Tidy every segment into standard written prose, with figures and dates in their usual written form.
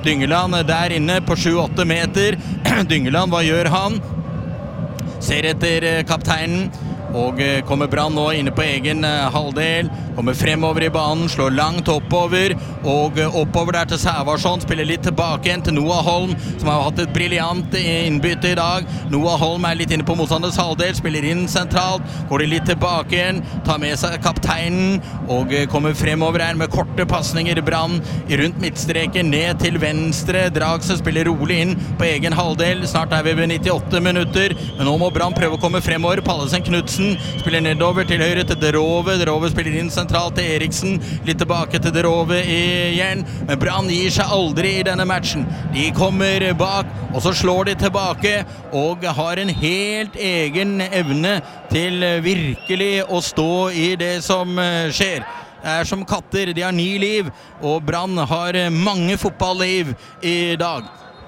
Dyngeland der inne på 7-8 meter. Dyngeland, hva gjør han? Ser etter kapteinen, og kommer Brann nå inne på egen halvdel, kommer fremover i banen, slår langt oppover, og oppover der til Sævarsson, spiller litt tilbake igjen til Noah Holm, som har hatt et brilliant innbytte i dag. Noah Holm litt inne på motstanders halvdel, spiller inn sentralt, går det litt tilbake igjen, tar med seg kapteinen, og kommer fremover her med korte passninger. Brann rundt midtstreken, ned til venstre. Dragse spiller rolig inn på egen halvdel. Snart vi ved 98 minutter, men nå må Brann prøve å komme fremover. Pallesen Knudsen spiller nedover til høyre til Derove. Derove spiller inn sentralt til Eriksen. Litt tilbake til Derove igjen. Men Brann gir seg aldri i denne matchen. De kommer bak, og så slår de tilbake, og har en helt egen evne til virkelig å stå i det som skjer. Det som katter, de har 9 liv, og Brann har mange fotballliv i dag.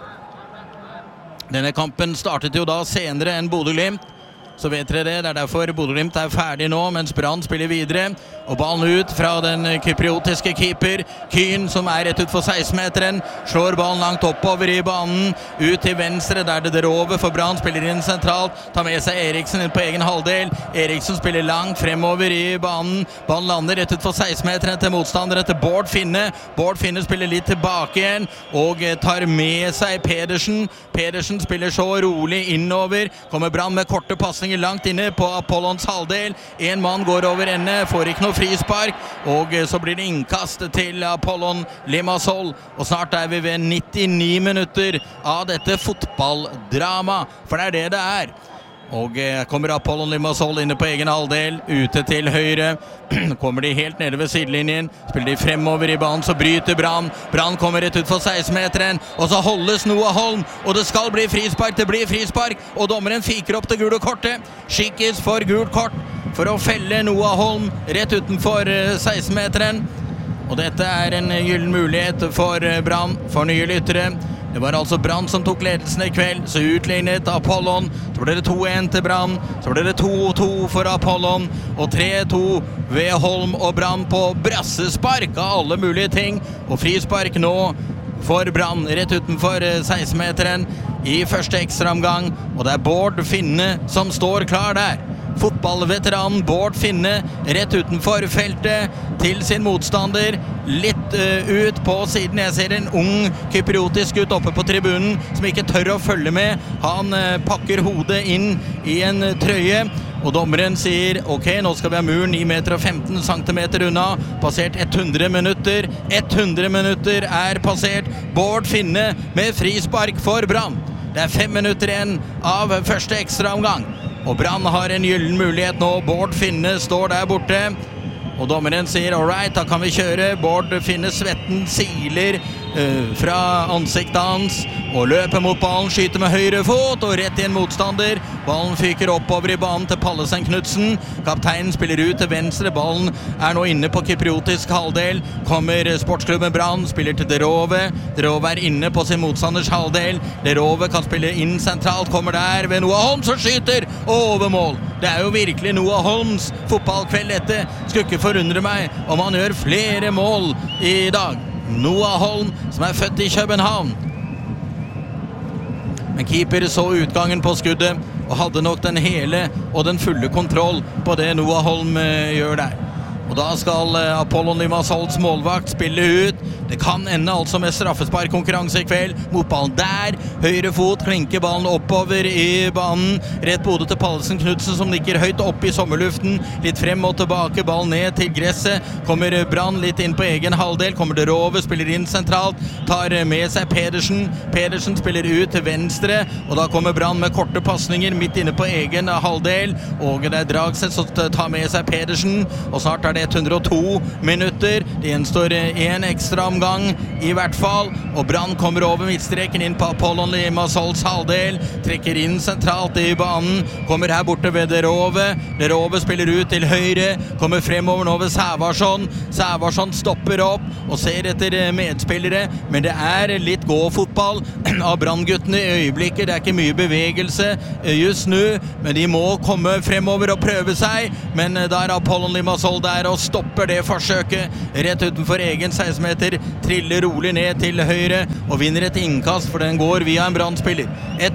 Denne kampen startet jo da senere enn Bodø/Glimt, så vet dere det. Det derfor Bodø/Glimt ferdig nå, mens Brann spiller videre, og ballen ut fra den kypriotiske keeper Kyn, som rett ut for 16-meteren, slår ballen langt oppover i banen, ut til venstre, der det over for Brann, spiller inn sentralt, tar med seg Eriksen inn på egen halvdel. Eriksen spiller langt fremover i banen, ballen lander rett ut for 16-meteren til motstandere, til Bård Finne. Bård Finne spiller litt tilbake igjen, og tar med seg Pedersen. Pedersen spiller så rolig innover, kommer Brann med korte passninger langt inne på Apollons halvdel. En mann går over ende, får ikke noe frispark, og så blir det innkast til Apollon Limassol, og snart vi ved 99 minutter av dette fotballdrama, for det det Og kommer Apollon Limassol inne på egen halvdel, ute til høyre, kommer de helt nede ved sidelinjen, spiller de fremover i banen, så bryter Brann. Brann kommer rett ut for 16-meteren, og så holdes Noah Holm, og det skal bli frispark, det blir frispark, og dommeren fiker opp det gule kortet. Skikkes for gult kort for å felle Noah Holm rett utenfor 16-meteren. Og dette en gyllen mulighet for Brann, for nye lyttere. Det var altså Brann som tok ledelsen i kveld, så utlignet Apollon, så ble det 2-1 til Brann, så ble det 2-2 for Apollon, og 3-2 ved Holm og Brann på brassespark av alle mulige ting, og frispark nå for Brann rett utenfor 16-meteren i første ekstraomgang, og det Bård Finne som står klar der. Fotballveteranen Bård Finne rett utenfor feltet til sin motstander, litt ut på siden. Jeg ser en ung kypriotisk ut oppe på tribunen som ikke tør å følge med. Han pakker hodet inn i en trøye, og dommeren sier ok, nå skal vi ha muren 9 meter og 15 centimeter unna, passert 100 minutter. 100 minutter passert. Bård Finne med frispark for Brann. Det 5 minutter igjen av første ekstraomgang, og Brann har en gyllen mulighet nå. Bård Finne står der borte, og dommeren sier alright, da kan vi kjøre. Bård Finne, svetten siler fra ansiktet hans, og løper mot ballen, skyter med høyre fot, og rett i en motstander. Ballen fyker oppover i banen til Pallesen Knudsen. Kapteinen spiller ut til venstre, ballen nå inne på kypriotisk halvdel. Kommer sportsklubben Brann, spiller til Derove. Derove inne på sin motstanders halvdel. Derove kan spille inn sentralt, kommer der ved Noah Holm, som skyter over mål. Det jo virkelig Noah Holms fotballkveld dette. Skulle ikke forundre meg om han gjør flere mål i dag. Noah Holm, som født i København. Men keeper så utgangen på skuddet, og hadde nok den hele og den fulle kontroll på det Noah Holm gjør der. Og da skal Apollon Limassols målvakt spille ut. Det kan ende altså med straffesparkkonkurranse i kveld. Mot ballen der, høyre fot, klinker ballen oppover i banen. Rett på hodet til Pallesen Knudsen, som nikker høyt opp i sommerluften. Litt frem og tilbake, ballen ned til gresset. Kommer Brann litt inn på egen halvdel. Kommer det Derove, spiller inn sentralt. Tar med seg Pedersen. Pedersen spiller ut til venstre. Og da kommer Brann med korte passninger midt inne på egen halvdel. Og det Dragset som tar med seg Pedersen. Og snart det 102 minutter. Det gjenstår en ekstra omgang i hvert fall, og Brann kommer over midtstreken inn på Apollon Limassols halvdel, trekker inn sentralt i banen, kommer her borte ved Derove. Derove spiller ut til høyre, kommer fremover nå ved Sævarsson. Sævarsson stopper opp og ser etter medspillere, men det litt gå-fotball av Brann-guttene i øyeblikket. Det ikke mye bevegelse just nå, men de må komme fremover og prøve seg, men da Apollon Limassol der og stopper det forsøket rett utenfor egen 16-meter triller rolig ned til høyre og vinner et innkast, for den går via en Brann-spiller.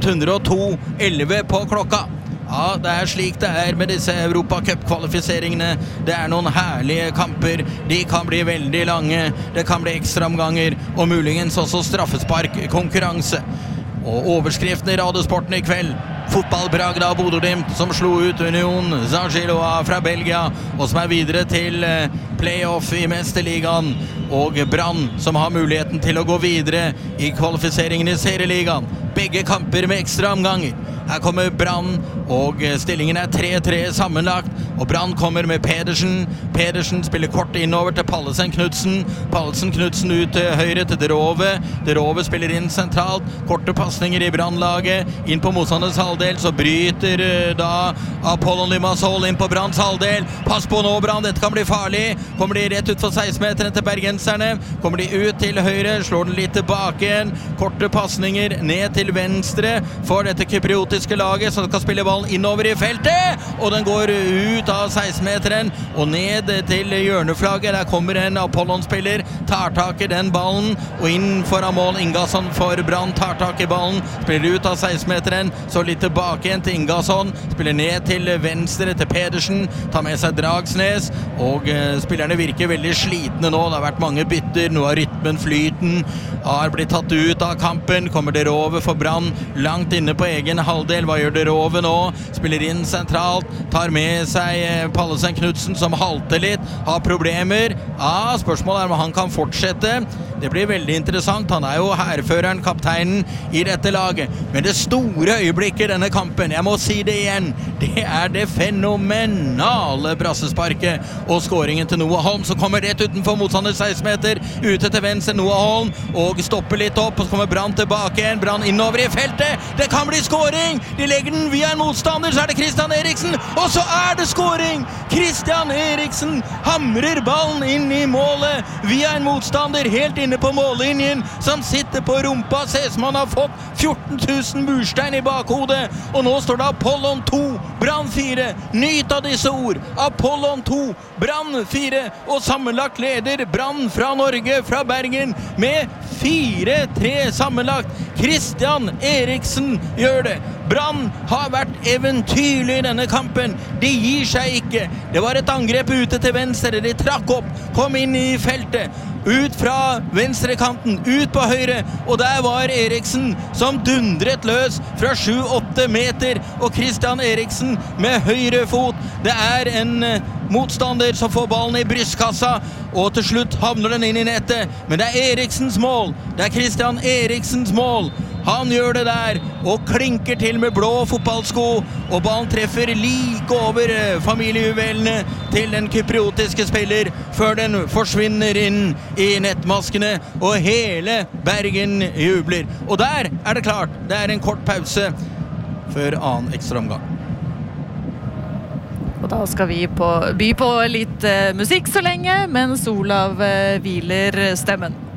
102-11 på klokka. Ja, det slik det med disse Europacup-kvalifiseringene. Det noen herlige kamper. De kan bli veldig lange. Det kan bli ekstraomganger, og muligens også straffespark-konkurranse. Og overskriften i Radiosporten i kveld: Fotballbragd av Bodø Glimt, som slo ut Union Saint-Gilloise fra Belgia, og som videre til playoff i Mesterligaen, og Brann, som har muligheten til å gå videre i kvalifiseringen i Serieligaen. Begge kamper med ekstraomganger. Her kommer Brann, og stillingen 3-3 sammenlagt, og Brann kommer med Pedersen. Pedersen spiller kort innover til Pallesen-Knudsen. Pallesen-Knudsen ut til høyre til Derove. Derove spiller inn sentralt. Korte passninger i Brannlaget. Inn på motstanders halvdel, så bryter da Apollon Limassol inn på Branns halvdel. Pass på nå, Brann, dette kan bli farlig. Kommer de rett ut for 16-meteren til bergenserne. Kommer de ut til høyre, slår den litt tilbake igjen. Korte passninger ned til venstre for dette kypriotiske laget, som skal spille ballen innover i feltet, og den går ut av 16-meteren og ned til hjørneflagget. Der kommer en Apollon-spiller, tar tak i den ballen, og inn foran mål. Ingasson for Brann, tar tak i ballen, spiller ut av 16-meteren, så litt tilbake igjen til Ingasson, spiller ned til venstre til Pedersen, tar med seg Dragsnes, og spillerne virker veldig slitne nå. Det har vært mange bytter, noe av rytmen, flyten har blitt tatt ut av kampen. Kommer det over for Brann, langt inne på egen halvdel. Hva gjør det Rove nå? Spiller inn sentralt, tar med seg Pallesen-Knudsen, som halter litt, har problemer. Ja, spørsmålet om han kan fortsette. Det blir veldig interessant. Han jo hærføreren, kapteinen i dette laget. Men det store øyeblikket denne kampen, jeg må si det igjen, det det fenomenale brassesparket og skåringen til Noah Holm, som kommer rett utenfor motstander 16 meter, ute til venstre Noah Holm, og stopper litt opp, og så kommer Brann tilbake igjen. Brann innover i feltet. Det kan bli skåring! De legger den via en motstander, så det Christian Eriksen, og så det skåring! Christian Eriksen hamrer ballen inn i målet via en motstander helt inne på mållinjen, som sitter på rumpa. Ser som han har fått 14 000 murstein i bakhodet, og nå står det Apollon 2, Brann 4. Nyt av disse ord. Apollon 2, Brann 4, og sammenlagt leder Brann fra Norge, fra Bergen, med 4-3 sammenlagt. Christian Eriksen gjør det. Brann har vært eventyrlig i denne kampen. De gir seg ikke. Det var et angrep ute til venstre. De trakk opp, kom inn i feltet. Ut fra venstre kanten, ut på høyre, og der var Eriksen som dundret løs fra 7-8 meter, og Christian Eriksen med høyre fot. Det en motstander som får ballen i brystkassa, og til slutt havner den inn i nettet. Men det Eriksens mål. Det Christian Eriksens mål. Han gjør det der, og klinker til med blå fotballsko, og ballen treffer like over familiejuvelene til den kypriotiske spiller, før den forsvinner inn i nettmaskene, og hele Bergen jubler. Og der det klart, det en kort pause før annen ekstraomgang. Og da skal vi by på litt musikk så lenge, mens Olav hviler stemmen.